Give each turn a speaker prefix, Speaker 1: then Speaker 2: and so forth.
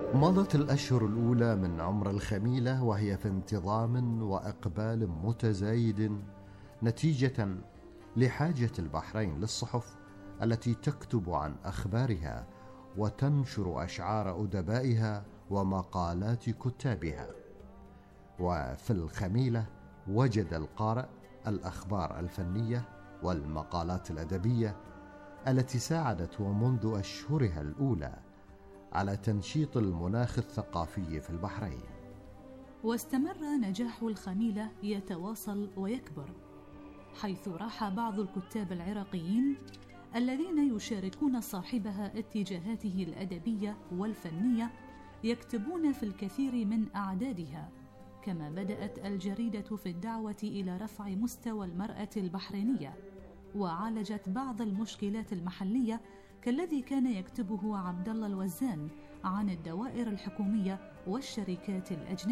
Speaker 1: مضت الأشهر الأولى من عمر الخميلة وهي في انتظام وإقبال متزايد نتيجة لحاجة البحرين للصحف التي تكتب عن أخبارها وتنشر أشعار أدبائها ومقالات كتابها. وفي الخميلة وجد القارئ الأخبار الفنية والمقالات الأدبية التي ساعدته منذ أشهرها الأولى على تنشيط المناخ الثقافي في البحرين.
Speaker 2: واستمر نجاح الخميلة يتواصل ويكبر، حيث راح بعض الكتاب العراقيين الذين يشاركون صاحبها اتجاهاته الأدبية والفنية يكتبون في الكثير من أعدادها. كما بدأت الجريدة في الدعوة إلى رفع مستوى المرأة البحرينية، وعالجت بعض المشكلات المحلية كالذي كان يكتبه عبد الله الوزان عن الدوائر الحكومية والشركات الأجنبية.